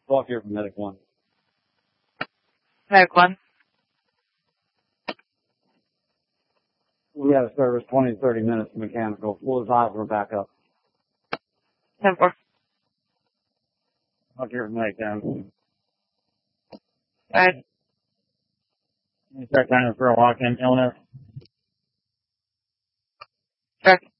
Talk here from Medic 1. Medic 1. We have a service 20 to 30 minutes mechanical. Full size, we're back up. 10-4. Talk here from Medic 10. Alright. Start time for a walk-in illness. Sure.